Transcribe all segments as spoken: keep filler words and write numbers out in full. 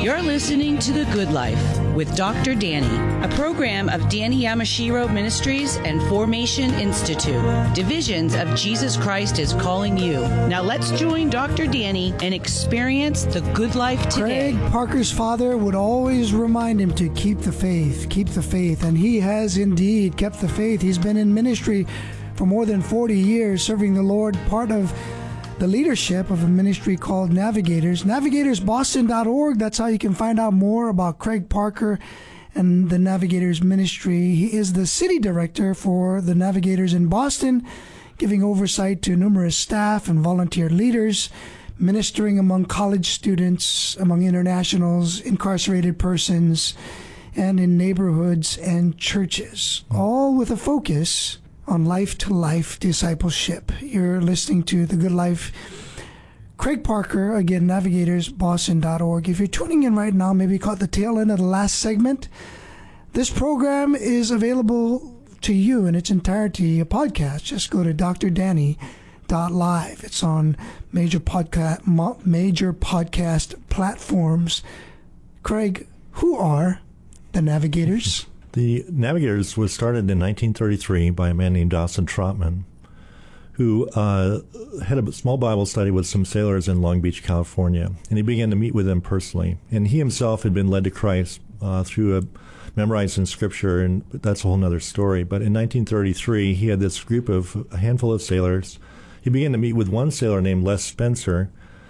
You're listening to The Good Life with Doctor Danny, a program of Danny Yamashiro Ministries and Formation Institute, divisions of Jesus Christ is Calling You. Now let's join Doctor Danny and experience the good life today. Craig Parker's father would always remind him to keep the faith, keep the faith, and he has indeed kept the faith. He's been in ministry for more than forty years, serving the Lord, part of the leadership of a ministry called Navigators. Navigators Boston dot org. That's how you can find out more about Craig Parker and the Navigators ministry. He is the city director for the Navigators in Boston, giving oversight to numerous staff and volunteer leaders, ministering among college students, among internationals, incarcerated persons, and in neighborhoods and churches, all with a focus on life-to-life discipleship. You're listening to The Good Life. Craig Parker, again, Navigators Boston dot org. If you're tuning in right now, maybe you caught the tail end of the last segment. This program is available to you in its entirety, a podcast. Just go to dr danny dot live. It's on major podcast major podcast platforms. Craig, who are the Navigators? The Navigators was started in nineteen thirty-three by a man named Dawson Trotman, who uh, had a small Bible study with some sailors in Long Beach, California, and he began to meet with them personally. And he himself had been led to Christ uh, through a memorizing Scripture, and that's a whole other story. But in nineteen thirty-three, he had this group of a handful of sailors. He began to meet with one sailor named Les Spencer,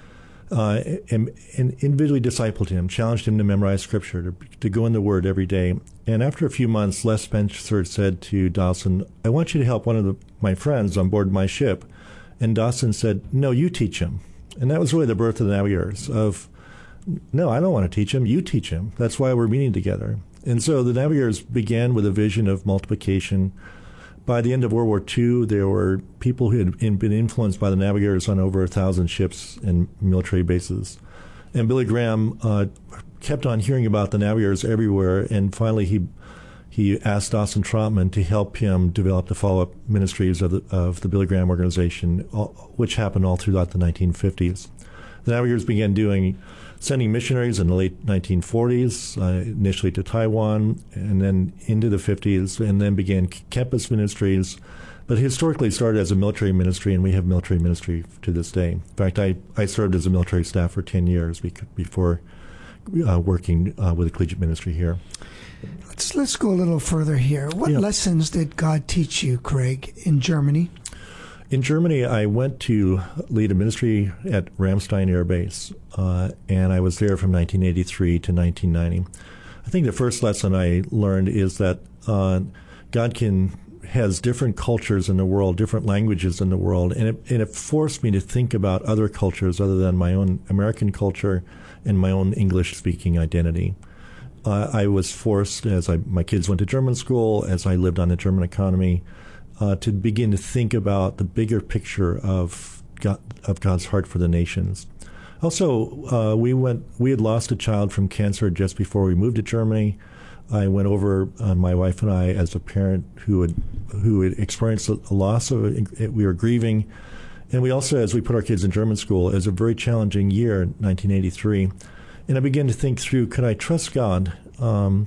Uh, and, and individually discipled him, challenged him to memorize Scripture, to, to go in the Word every day. And after a few months, Les Spencer said to Dawson, I want you to help one of the, my friends on board my ship. And Dawson said, no, you teach him. And that was really the birth of the Navigators, of, no, I don't want to teach him, you teach him. That's why we're meeting together. And so the Navigators began with a vision of multiplication. By the end of World War Two, there were people who had been influenced by the Navigators on over a thousand ships and military bases. And Billy Graham uh, kept on hearing about the Navigators everywhere, and finally he he asked Dawson Trotman to help him develop the follow-up ministries of the, of the Billy Graham organization, all, which happened all throughout the nineteen fifties. The Navigators began doing sending missionaries in the late nineteen forties, uh, initially to Taiwan, and then into the fifties, and then began campus ministries. But historically started as a military ministry, and we have military ministry to this day. In fact, I, I served as a military staff for ten years before uh, working uh, with a collegiate ministry here. Let's, let's go a little further here. What yeah. lessons did God teach you, Craig, in Germany? In Germany, I went to lead a ministry at Ramstein Air Base, uh, and I was there from nineteen eighty-three to nineteen ninety. I think the first lesson I learned is that uh, God can has different cultures in the world, different languages in the world, and it, and it forced me to think about other cultures other than my own American culture and my own English-speaking identity. Uh, I was forced, as I, my kids went to German school, as I lived on the German economy, Uh, to begin to think about the bigger picture of God, of God's heart for the nations. Also, uh, we went. We had lost a child from cancer just before we moved to Germany. I went over, uh, my wife and I, as a parent who had who had experienced a loss of it. We were grieving, and we also, as we put our kids in German school, it was a very challenging year, nineteen eighty-three. And I began to think through: could I trust God? Um,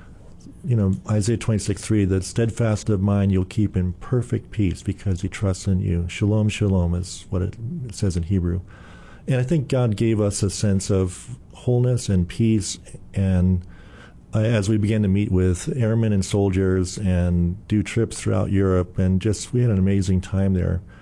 You know, Isaiah twenty-six three, the steadfast of mind you'll keep in perfect peace because he trusts in you. Shalom, shalom is what it says in Hebrew. And I think God gave us a sense of wholeness and peace. And uh, as we began to meet with airmen and soldiers and do trips throughout Europe, and just we had an amazing time there.